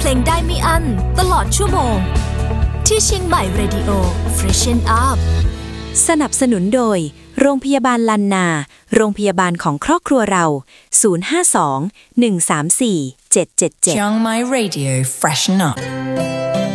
เพลงได้ไม่อั้นตลอดชั่วโมงที่เชียงใหม่ Radio Freshen Up สนับสนุนโดยโรงพยาบาลลันนาโรงพยาบาลของครอบครัวเรา052 134 777 Chiang Mai Radio Freshen Up